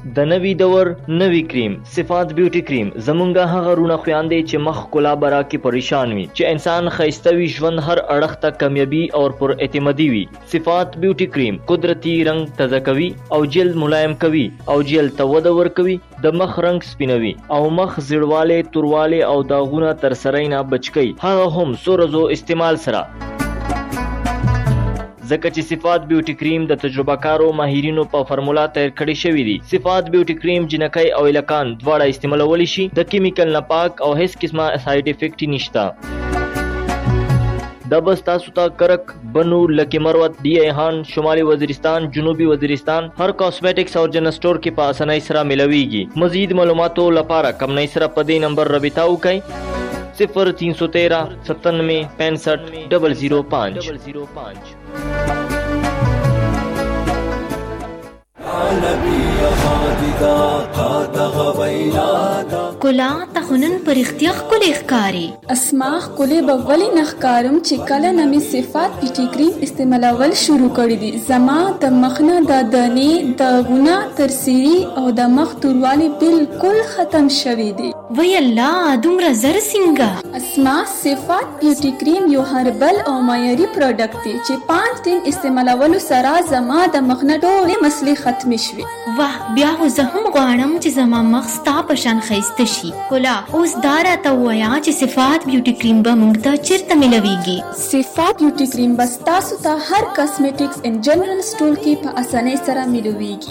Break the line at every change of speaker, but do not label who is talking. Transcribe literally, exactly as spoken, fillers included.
د نوي دور نوي کریم صفات بیوټي کریم زمونږه هغه رونه خویاندې چې مخ کلا برا کې پریشان وي چې انسان خیسته وي ژوند هر اړخ ته کامیابی او پر اعتمادي وي. صفات بیوټي کریم قدرتی رنگ تازه کوي او جلد ملایم کوي او جلد ته وده ورکوي، د مخ رنگ سپینوي او مخ زیړواله تورواله او داغونه تر سره نه بچکی، هغه هم څو ورځو استعمال سره. ځکه چې صفات بیوټي کریم د تجربه کارو ماهرینو په فرمولا تیار کړی شوی دی. صفات بیوټي کریم جنکۍ او الکان دواړه استعمالولی شي، د کیمیکل نه پاک او هیڅ قسمه ساید افیکټ نشته. دا بس تاسو ته کرک، بنو، لکی مروت، ڈی ایهان، شمالي وزیرستان، جنوبي وزیرستان هر کاسمیټکس او جنرل سٹور کې په اسانۍ سره ملويږي. مزید معلوماتو لپاره کمنۍ سره په دې نمبر رابطه وکړئ صفر تین سو تیرہ ستانوے پینسٹھ ڈبل زیرو پانچ.
کلا تخنن پر اختیار کلی اخکاری
اسماخ کلی بولی نخکارم چې کله نمی صفات بیوټي کریم استعمالول شروع کړی دي. زما د مخنه د دانې د غونه ترسيري او د مخ توروالی بالکل ختم شوی دي.
وی الله دومره زر څنګه؟
اسما صفات بیوټي کریم یو هربل او معیاري پروډکټ دی چې پانچ دن استعمالولو سره زما د مخنه ټولې مسلې ختم شوي.
واه، بیا خو زه هم غواړم چې زما مخ ستا په شان ښایسته شي. کلا اوس دا راته ووایه چې صفات بیوټي کریم به موږ ته چیرته ملویږي؟
صفات بیوټي کریم به ستاسو ته هر کاسمیټکس ان جنرال سټور کې په اسانۍ سره ملویږي.